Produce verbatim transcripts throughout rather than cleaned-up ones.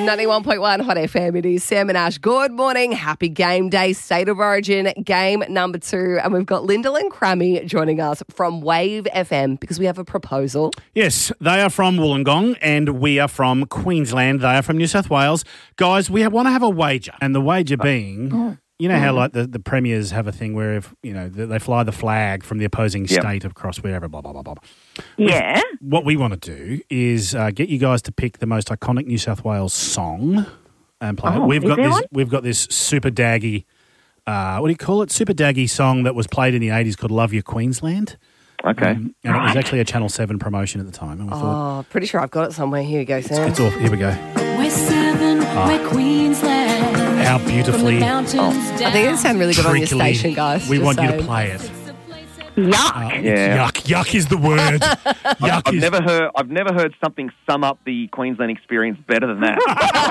ninety-one point one Hot F M. It is Sam and Ash. Good morning. Happy game day. State of Origin game number two. And we've got Lyndall and Crammy joining us from Wave F M because we have a proposal. Yes, they are from Wollongong and we are from Queensland. They are from New South Wales. Guys, we want to have a wager. And the wager being... Oh. You know how, like, the, the premiers have a thing where, if you know, they fly the flag from the opposing Yep. state across wherever, blah, blah, blah, blah. Yeah. What we want to do is uh, get you guys to pick the most iconic New South Wales song and play Oh, it. We've is got there this. one? We've got this super daggy, uh, what do you call it? Super daggy song that was played in the eighties called "Love Your Queensland." Okay. Um, and it was actually a Channel Seven promotion at the time. And we thought, Oh, pretty sure I've got it somewhere. Here you go, Sam. it's off. Here we go. We're seven, we're Queensland. How beautifully. I think it sounds really good on your treacly station, guys. We just want you to saying. play it. Yuck. Uh, it's Yeah. Yuck. Yuck is the word. Yuck I've is. never heard. I've never heard something sum up the Queensland experience better than that.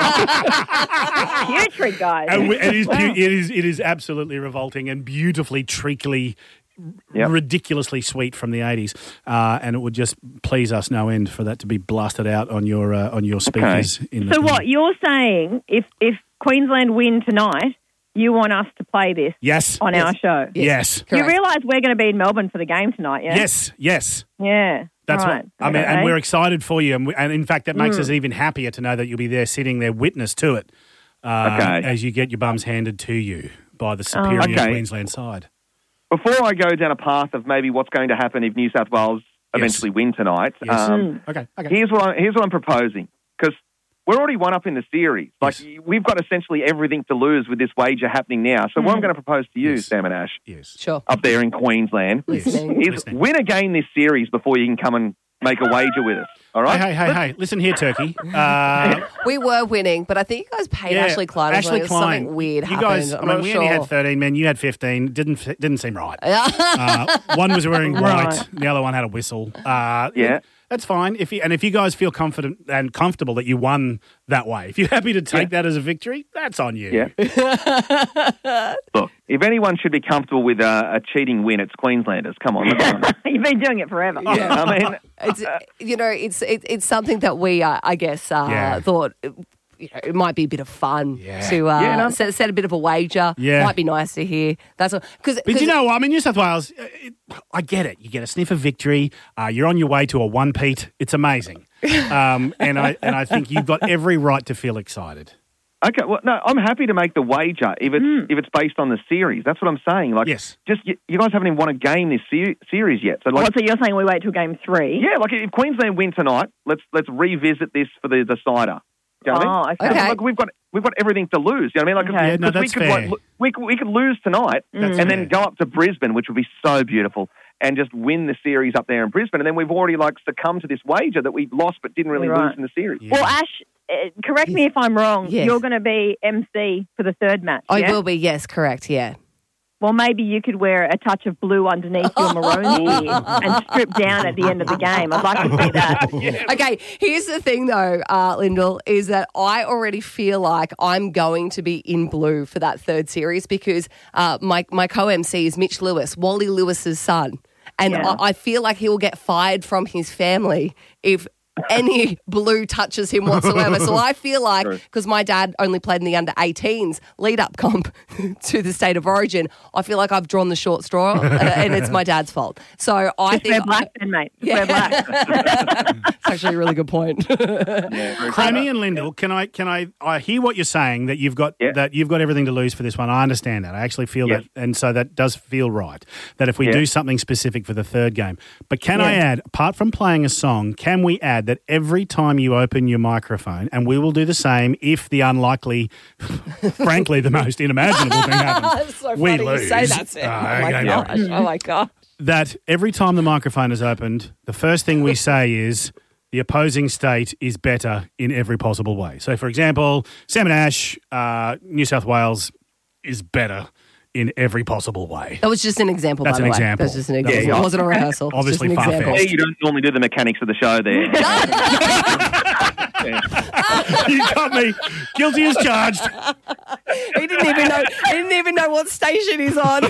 Putrid, guys. And we, it is. pu- It is. It is absolutely revolting and beautifully treacly. Yep. Ridiculously sweet from the eighties, uh, and it would just please us no end for that to be blasted out on your uh, on your speakers. In the So what, you're saying if, if Queensland win tonight, you want us to play this Yes. on our show? Yes. You Correct. realise we're going to be in Melbourne for the game tonight, yeah? Yes. Yes. Yeah. That's right. what I mean, and Okay. we're excited for you, and, we, and in fact, that Mm. makes us even happier to know that you'll be there, sitting there, witness to it, uh, Okay. as you get your bums handed to you by the superior Okay. Queensland side. Before I go down a path of maybe what's going to happen if New South Wales eventually win tonight, Yes. um, Okay. Okay. here's what I, here's what I'm proposing, because we're already one up in the series. Like Yes. we've got essentially everything to lose with this wager happening now. So what I'm going to propose to you, Yes. Sam and Ash, Yes. Sure. up there in Queensland, Listening. is Listening. win a game this series before you can come and make a wager with us. All right? Hey, hey, hey, hey! Listen here, Turkey. Uh, We were winning, but I think you guys paid yeah, Ashley Klein. Ashley Ashley Klein. Something weird You happened. guys, I'm I mean, not we sure. only had thirteen men. You had fifteen. Didn't fi- didn't seem right. uh, one was wearing white. Right. The other one had a whistle. Uh, Yeah. That's fine. If you, and if you guys feel confident and comfortable that you won that way, if you're happy to take that as a victory, that's on you. Yeah. Look, if anyone should be comfortable with a, a cheating win, it's Queenslanders. Come on. Let's go. You've been doing it forever. Yeah, I mean, It's you know, it's it, it's something that we, uh, I guess, uh, Yeah. thought. You know, it might be a bit of fun Yeah. to uh, Yeah, no. set, set a bit of a wager. Yeah. Might be nice to hear. That's because. But you know what? I mean, New South Wales, uh, it, I get it. You get a sniff of victory. Uh, you're on your way to a one-peat. It's amazing. Um, and I and I think you've got every right to feel excited. okay, well, no, I'm happy to make the wager if it's if it's based on the series. That's what I'm saying. Like, Yes. just you, you guys haven't even won a game this se- series yet. So, like, What, so you're saying we wait till game three? yeah, like if Queensland win tonight, let's let's revisit this for the decider. You know what I mean? Oh, okay. Okay. Like, we've got we've got everything to lose. You know what I mean? Like, Okay. Yeah, no, 'cause we that's could, fair. like, lo- we could, we could lose tonight That's and fair. then go up to Brisbane, which would be so beautiful, and just win the series up there in Brisbane. And then we've already like succumbed to this wager that we lost but didn't really Right. lose in the series. Yeah. Well, Ash, uh, correct me if I'm wrong. Yes. You're going to be M C for the third match, I yeah? will be. Yes, correct. Yeah. Well, maybe you could wear a touch of blue underneath your maroon gear and strip down at the end of the game. I'd like to see that. Okay, here's the thing though, uh, Lyndall, is that I already feel like I'm going to be in blue for that third series because uh, my, my co-M C is Mitch Lewis, Wally Lewis's son. And Yeah. I, I feel like he will get fired from his family if any blue touches him whatsoever. So I feel like, because my dad only played in the under eighteens lead-up comp to the State of Origin, I feel like I've drawn the short straw uh, and it's my dad's fault. So I Just think... wear black then, mate. Just Yeah. wear black. It's actually a really good point. Crammy and Lyndall, can I can I I hear what you're saying that you've got Yeah. that you've got everything to lose for this one. I understand that. I actually feel Yes. that, and so that does feel right. That if we Yeah. do something specific for the third game, but can I add, apart from playing a song, can we add that every time you open your microphone, and we will do the same if the unlikely, frankly, the most unimaginable thing happens, It's so we funny you lose. say that, Sam. Uh, Oh my okay, gosh. right. Oh my gosh. That every time the microphone is opened, the first thing we say is the opposing state is better in every possible way. So, for example, Sam and Ash, uh, New South Wales is better in every possible way. That was just an example, That's by an the way. example. That was just an Yeah, example. yeah. It wasn't a rehearsal. It's Obviously just an far-fetched. example. Yeah, you don't normally do the mechanics of the show there. You got me. Guilty as charged. He didn't even know. He didn't even know what station he's on.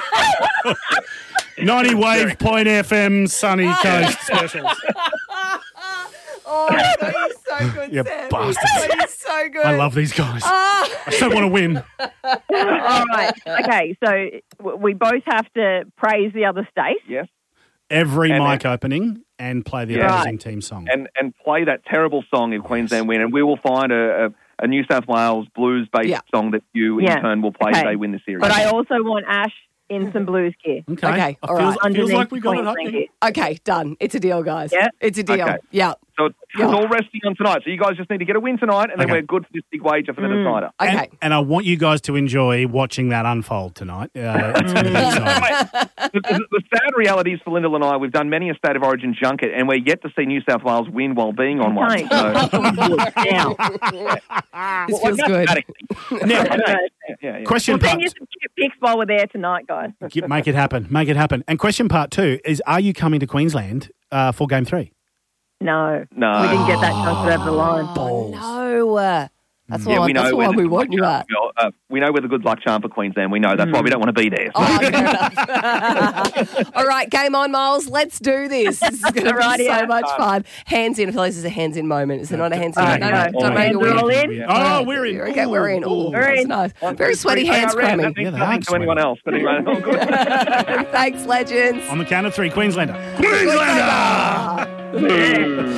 ninety Wave Point F M Sunny Coast specials. Oh, that is so good, You Sam. bastards. He's so good. I love these guys. Ah. I so want to win. All right. Okay, so w- we both have to praise the other state. Yes. Every And mic opening and play the Yeah. opposing team song. And and play that terrible song if Queensland win, and we will find a, a, a New South Wales blues-based Yeah. song that you in Yeah. turn will play Okay. if they win the series. But I also want Ash in some blues gear. Okay. Okay, I all feels, right. it feels Underneath like we got it Queensland up there. gear. Okay, done. It's a deal, guys. Yeah? It's a deal. Okay. Yeah. So it's, Yeah. it's all resting on tonight. So you guys just need to get a win tonight, and then Okay. we're good for this big wager for the Mm. decider. Okay. And, and I want you guys to enjoy watching that unfold tonight. Uh, it's going to be exciting. the, the, the sad reality is for Lyndall and I, we've done many a State of Origin junket, and we're yet to see New South Wales win while being on one. Don't. So, Now. This feels good. Now, yeah, yeah. question We'll part send you some cute pics while we're there tonight, guys. Get- make it happen. Make it happen. And question part two is: are you coming to Queensland uh, for Game Three? No. No. We didn't get that chance over the line. Oh, no. Uh, That's Yeah, why, we know that's where why the we good want luck you charm- at. well, uh, we know where the good luck charm for Queensland. We know that's why we don't want to be there. Oh, fair enough. All right, game on, Miles. Let's do this. This is going to be Alrighty, so yeah. much fun. Hands in. I feel like this is a hands in moment. Is it not a hands in? Alright, No, no, no, no. don't make it Hands are all weird. in. Oh, we're in. Okay, we're in. Ooh, Oh, ooh. We're that's in. nice. One, Very two, sweaty three. hands, Hey, I ran. Crammy. That means Yeah, they nothing are to anyone sweaty. else. But anyway, all good. Thanks, legends. On the count of three, Queenslander. Queenslander! Queenslander!